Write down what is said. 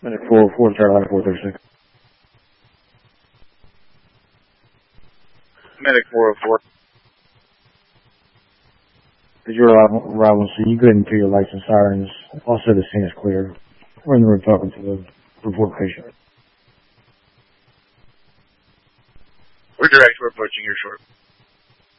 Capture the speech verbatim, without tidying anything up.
Medic four oh four, Charlie four thirty-six. Medic four oh four. Did you arrive, arrive on scene? You go ahead and clear your lights and sirens. Also, the scene is clear. We're in the room talking to the report patient. We're direct. We're approaching your short.